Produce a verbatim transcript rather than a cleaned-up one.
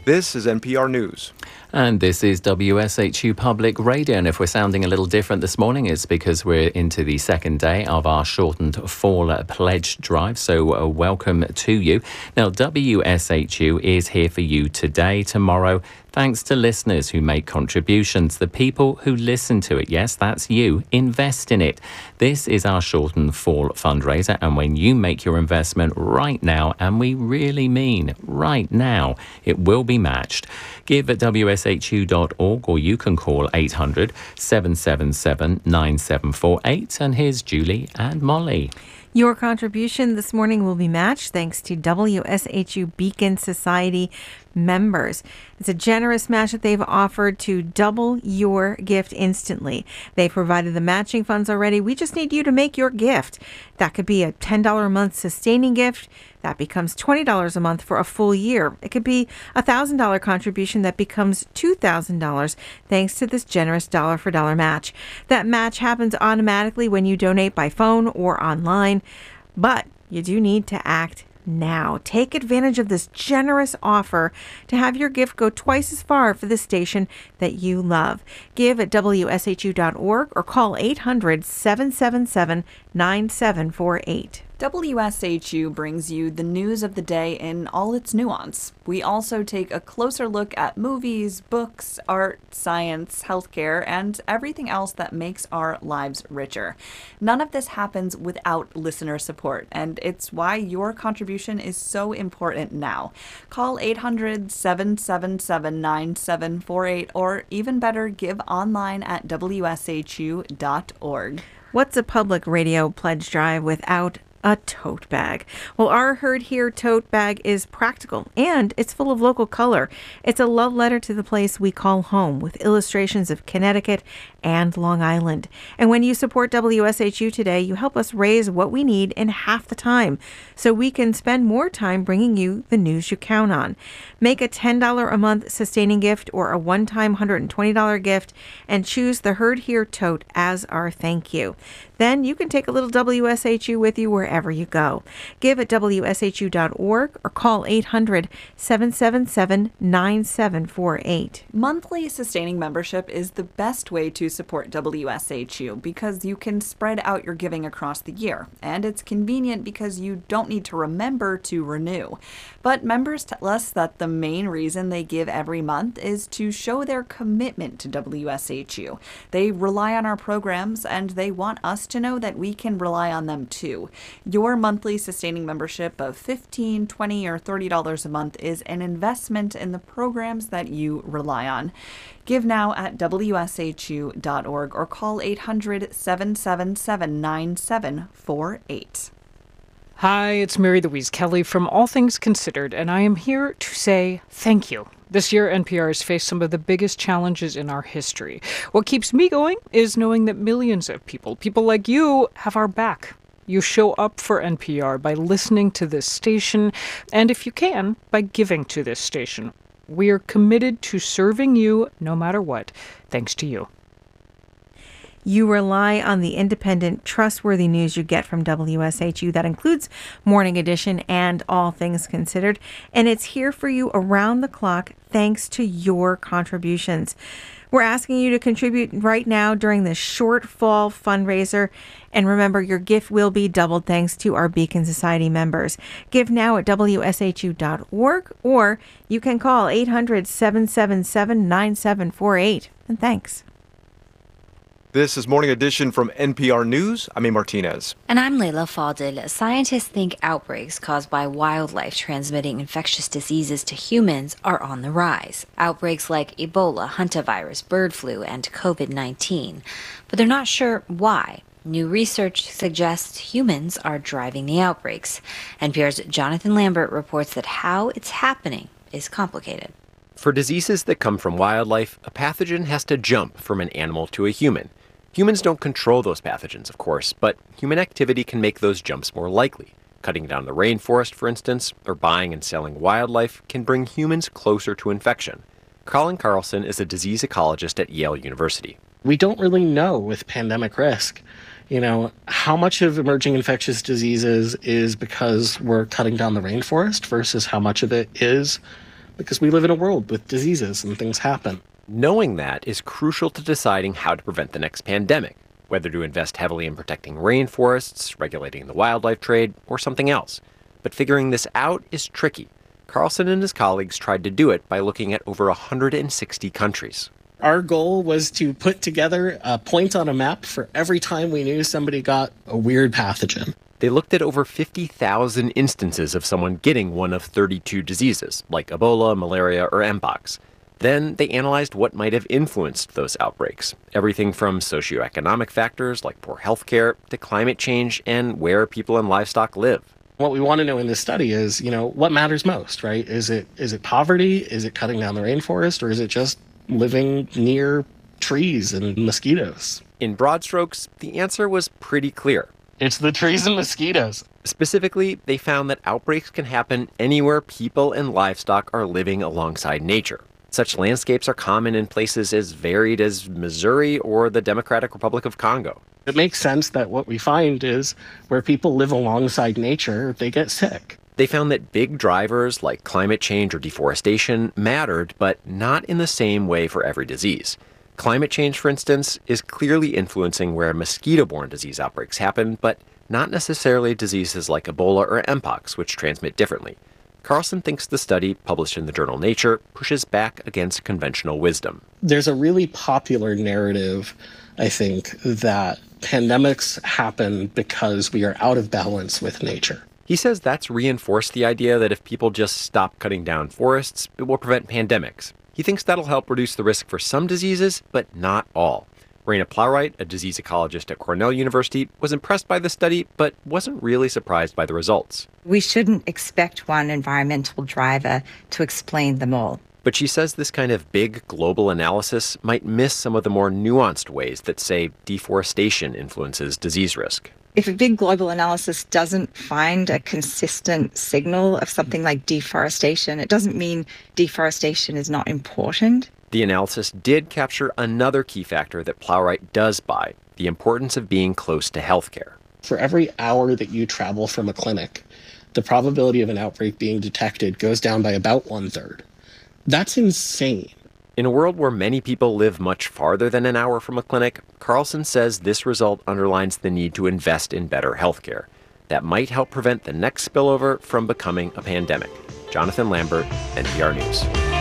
This is N P R News. And this is W S H U Public Radio. And if we're sounding a little different this morning, it's because we're into the second day of our shortened fall pledge drive. So uh, welcome to you. Now, W S H U is here for you today, tomorrow, thanks to listeners who make contributions, the people who listen to it. Yes, that's you. Invest in it. This is our shortened fall fundraiser. And when you make your investment right now, and we really mean right now, it will be matched. Give at W S H U dot org or you can call eight hundred, seven seven seven, nine seven four eight. And here's Julie and Molly. Your contribution this morning will be matched thanks to W S H U Beacon Society members. It's a generous match that they've offered to double your gift instantly. They provided the matching funds already. We just need you to make your gift. That could be a ten dollars a month sustaining gift. That becomes twenty dollars a month for a full year. It could be a one thousand dollars contribution that becomes two thousand dollars thanks to this generous dollar for dollar match. That match happens automatically when you donate by phone or online, but you do need to act now. Take advantage of this generous offer to have your gift go twice as far for the station that you love. Give at W S H U dot org or call eight hundred, seven seven seven, nine seven four eight. W S H U brings you the news of the day in all its nuance. We also take a closer look at movies, books, art, science, healthcare, and everything else that makes our lives richer. None of this happens without listener support, and it's why your contribution is so important now. Call eight hundred, seven seven seven, nine seven four eight, or even better, give online at W S H U dot org. What's a public radio pledge drive without a tote bag? Well, our Heard Here tote bag is practical and it's full of local color. It's a love letter to the place we call home with illustrations of Connecticut and Long Island. And when you support W S H U today, you help us raise what we need in half the time so we can spend more time bringing you the news you count on. Make a ten dollars a month sustaining gift or a one-time one hundred twenty dollars gift and choose the Heard Here tote as our thank you. Then you can take a little W S H U with you wherever you go. Give at W S H U dot org or call eight hundred, seven seven seven, nine seven four eight. Monthly sustaining membership is the best way to support W S H U because you can spread out your giving across the year, and it's convenient because you don't need to remember to renew. But members tell us that the main reason they give every month is to show their commitment to W S H U. They rely on our programs and they want us to know that we can rely on them too. Your monthly sustaining membership of fifteen dollars, twenty dollars, or thirty dollars a month is an investment in the programs that you rely on. Give now at W S H U dot org or call eight hundred, seven seven seven, nine seven four eight. Hi, it's Mary Louise Kelly from All Things Considered, and I am here to say thank you. This year, N P R has faced some of the biggest challenges in our history. What keeps me going is knowing that millions of people, people like you, have our back. You show up for N P R by listening to this station, and if you can, by giving to this station. We are committed to serving you no matter what, thanks to you. You rely on the independent, trustworthy news you get from W S H U. That includes Morning Edition and All Things Considered. And it's here for you around the clock thanks to your contributions. We're asking you to contribute right now during this short fall fundraiser. And remember, your gift will be doubled thanks to our Beacon Society members. Give now at W S H U dot org or you can call eight hundred, seven seven seven, nine seven four eight. And thanks. This is Morning Edition from N P R News. I'm A. Martinez. And I'm Layla Fadil. Scientists think outbreaks caused by wildlife transmitting infectious diseases to humans are on the rise. Outbreaks like Ebola, hantavirus, bird flu, and COVID nineteen. But they're not sure why. New research suggests humans are driving the outbreaks. N P R's Jonathan Lambert reports that how it's happening is complicated. For diseases that come from wildlife, a pathogen has to jump from an animal to a human. Humans don't control those pathogens, of course, but human activity can make those jumps more likely. Cutting down the rainforest, for instance, or buying and selling wildlife can bring humans closer to infection. Colin Carlson is a disease ecologist at Yale University. We don't really know with pandemic risk, you know, how much of emerging infectious diseases is because we're cutting down the rainforest versus how much of it is because we live in a world with diseases and things happen. Knowing that is crucial to deciding how to prevent the next pandemic, whether to invest heavily in protecting rainforests, regulating the wildlife trade, or something else. But figuring this out is tricky. Carlson and his colleagues tried to do it by looking at over one hundred sixty countries. Our goal was to put together a point on a map for every time we knew somebody got a weird pathogen. They looked at over fifty thousand instances of someone getting one of thirty-two diseases, like Ebola, malaria, or Mpox. Then they analyzed what might have influenced those outbreaks, everything from socioeconomic factors like poor health care to climate change and where people and livestock live. What we want to know in this study is, you know, what matters most, right? Is it is it poverty? Is it cutting down the rainforest? Or is it just living near trees and mosquitoes? In broad strokes, the answer was pretty clear. It's the trees and mosquitoes. Specifically, they found that outbreaks can happen anywhere people and livestock are living alongside nature. Such landscapes are common in places as varied as Missouri or the Democratic Republic of Congo. It makes sense that what we find is where people live alongside nature, they get sick. They found that big drivers like climate change or deforestation mattered, but not in the same way for every disease. Climate change, for instance, is clearly influencing where mosquito-borne disease outbreaks happen, but not necessarily diseases like Ebola or Mpox, which transmit differently. Carlson thinks the study, published in the journal Nature, pushes back against conventional wisdom. There's a really popular narrative, I think, that pandemics happen because we are out of balance with nature. He says that's reinforced the idea that if people just stop cutting down forests, it will prevent pandemics. He thinks that'll help reduce the risk for some diseases, but not all. Raina Plowright, a disease ecologist at Cornell University, was impressed by the study, but wasn't really surprised by the results. We shouldn't expect one environmental driver to explain them all. But she says this kind of big global analysis might miss some of the more nuanced ways that, say, deforestation influences disease risk. If a big global analysis doesn't find a consistent signal of something like deforestation, it doesn't mean deforestation is not important. The analysis did capture another key factor that Plowright does buy, the importance of being close to healthcare. For every hour that you travel from a clinic, the probability of an outbreak being detected goes down by about one-third. That's insane. In a world where many people live much farther than an hour from a clinic, Carlson says this result underlines the need to invest in better healthcare. That might help prevent the next spillover from becoming a pandemic. Jonathan Lambert, N P R News.